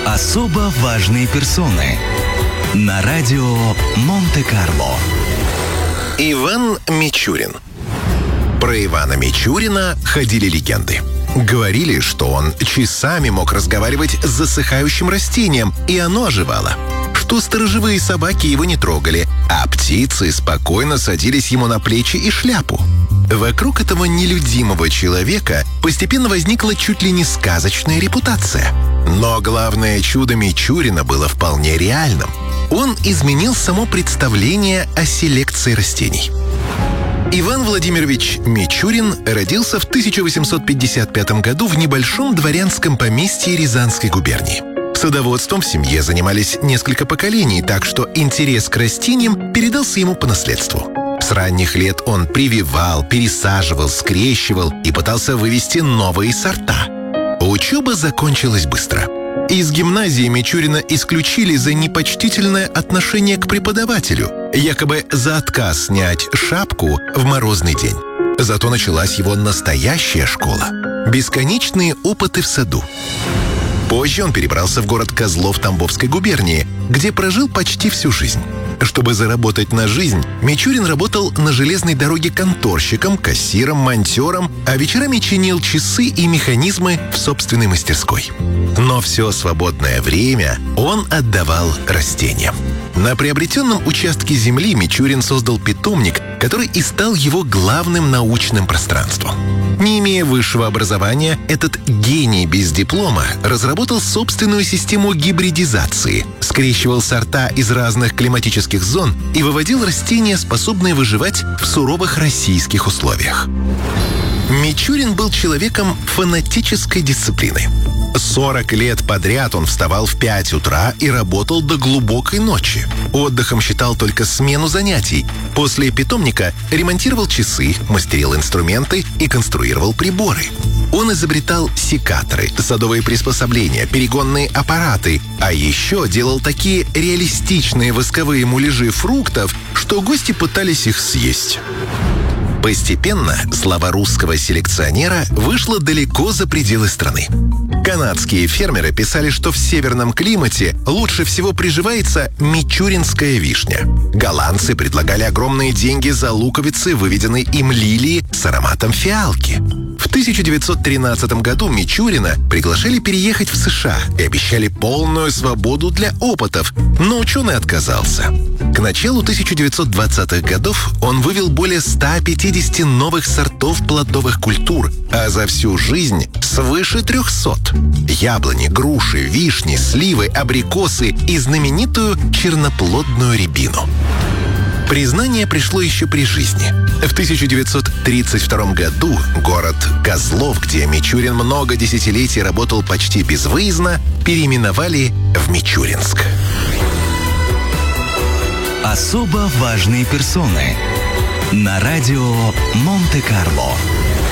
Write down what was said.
Особо важные персоны на радио Монте-Карло. Иван Мичурин. Про Ивана Мичурина ходили легенды. Говорили, что он часами мог разговаривать с засыхающим растением, и оно оживало. Что сторожевые собаки его не трогали, а птицы спокойно садились ему на плечи и шляпу. Вокруг этого нелюдимого человека постепенно возникла чуть ли не сказочная репутация. Но главное чудо Мичурина было вполне реальным. Он изменил само представление о селекции растений. Иван Владимирович Мичурин родился в 1855 году в небольшом дворянском поместье Рязанской губернии. Садоводством в семье занимались несколько поколений, так что интерес к растениям передался ему по наследству. С ранних лет он прививал, пересаживал, скрещивал и пытался вывести новые сорта. Учеба закончилась быстро. Из гимназии Мичурина исключили за непочтительное отношение к преподавателю, якобы за отказ снять шапку в морозный день. Зато началась его настоящая школа. Бесконечные опыты в саду. Позже он перебрался в город Козлов Тамбовской губернии, где прожил почти всю жизнь. Чтобы заработать на жизнь, Мичурин работал на железной дороге конторщиком, кассиром, монтером, а вечерами чинил часы и механизмы в собственной мастерской. Но все свободное время он отдавал растениям. На приобретенном участке земли Мичурин создал питомник, который и стал его главным научным пространством. Не имея высшего образования, этот гений без диплома разработал собственную систему гибридизации, скрещивал сорта из разных климатических зон и выводил растения, способные выживать в суровых российских условиях. Мичурин был человеком фанатической дисциплины. 40 лет подряд он вставал в 5 утра и работал до глубокой ночи. Отдыхом считал только смену занятий. После питомника ремонтировал часы, мастерил инструменты и конструировал приборы. Он изобретал секаторы, садовые приспособления, перегонные аппараты, а еще делал такие реалистичные восковые муляжи фруктов, что гости пытались их съесть. Постепенно слава русского селекционера вышла далеко за пределы страны. Канадские фермеры писали, что в северном климате лучше всего приживается мичуринская вишня. Голландцы предлагали огромные деньги за луковицы, выведенные им лилии с ароматом фиалки. В 1913 году Мичурина приглашали переехать в США и обещали полную свободу для опытов, но ученый отказался. К началу 1920-х годов он вывел более 150 новых сортов плодовых культур, а за всю жизнь свыше 300. Яблони, груши, вишни, сливы, абрикосы и знаменитую черноплодную рябину. Признание пришло еще при жизни. В 1932 году город Козлов, где Мичурин много десятилетий работал почти безвыездно, переименовали в Мичуринск. Особо важные персоны на радио Монте-Карло.